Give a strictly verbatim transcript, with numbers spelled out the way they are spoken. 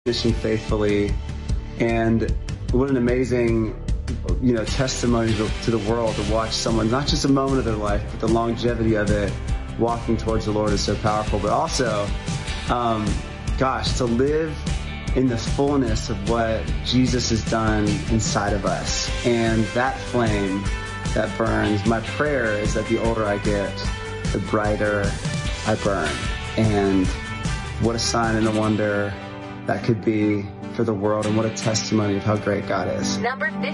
fishing faithfully, and what an amazing, you know, testimony to, to the world to watch someone, not just a moment of their life, but the longevity of it, walking towards the Lord is so powerful. But also, um, gosh, to live in the fullness of what Jesus has done inside of us, and that flame that burns. My prayer is that the older I get, the brighter I burn. And what a sign and a wonder that could be for the world, and what a testimony of how great God is. Number